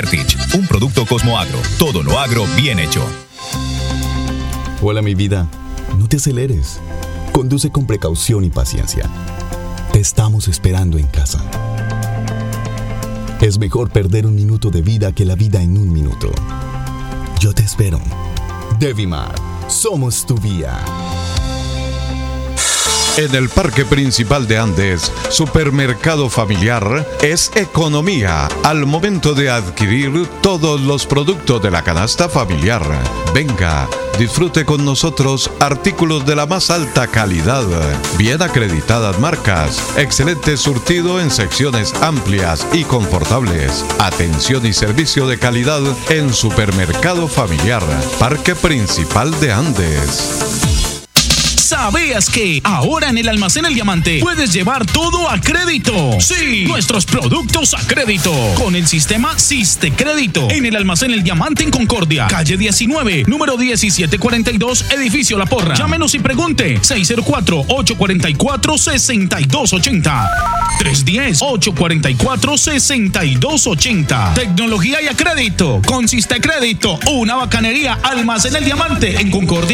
Fertich, un producto Cosmoagro. Todo lo agro bien hecho. Hola, mi vida. No te aceleres. Conduce con precaución y paciencia. Te estamos esperando en casa. Es mejor perder un minuto de vida que la vida en un minuto. Yo te espero. Devimar, somos tu vía. En el Parque Principal de Andes, Supermercado Familiar es economía al momento de adquirir todos los productos de la canasta familiar. Venga, disfrute con nosotros artículos de la más alta calidad, bien acreditadas marcas, excelente surtido en secciones amplias y confortables, atención y servicio de calidad en Supermercado Familiar, Parque Principal de Andes. ¿Sabías que ahora en el Almacén El Diamante puedes llevar todo a crédito? Sí, nuestros productos a crédito con el sistema Sistecrédito. En el Almacén El Diamante en Concordia, calle 19, número 1742, edificio La Porra. Llámenos y pregunte 604-844-6280. 310-844-6280. Tecnología y a crédito con Sistecrédito. Una bacanería. Almacén El Diamante en Concordia.